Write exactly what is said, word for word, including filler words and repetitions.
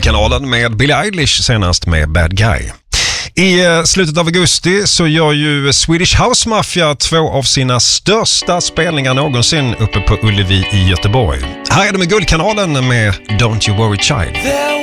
Guldkanalen med Billie Eilish senast med Bad Guy. I slutet av augusti så gör ju Swedish House Mafia två av sina största spelningar någonsin uppe på Ullevi i Göteborg. Här är det med Guldkanalen med Don't You Worry Child.